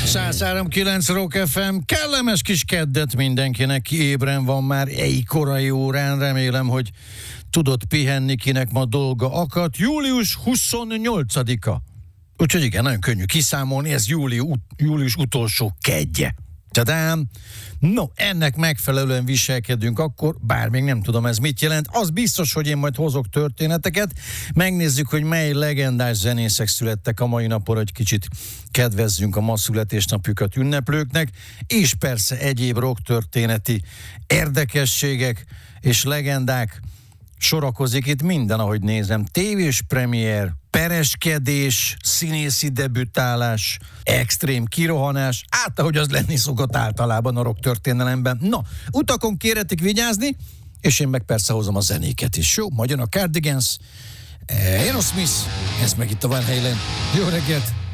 103.9 Rock FM, kellemes kis keddet mindenkinek, ki ébren van már egy korai órán, remélem, hogy tudott pihenni, kinek ma dolga akadt. Július 28-a. Úgyhogy igen, nagyon könnyű kiszámolni, ez július utolsó kedje. Tadám! No, ennek megfelelően viselkedünk akkor, bár még nem tudom ez mit jelent. Az biztos, hogy én majd hozok történeteket. Megnézzük, hogy mely legendás zenészek születtek a mai napon, hogy kicsit kedvezzünk a ma születésnapjukat ünneplőknek, és persze egyéb rock történeti érdekességek és legendák. Sorakozik itt minden, ahogy nézem. Tévés premier, pereskedés, színészi debütálás, extrém kirohanás, ahogy az lenni szokott általában a rock történelemben. Na, utakon kérhetik vigyázni, és én meg persze hozom a zenéket is. Jó, majd jön a Cardigans, Aerosmith, ez meg itt a Van Halen. Jó reggelt!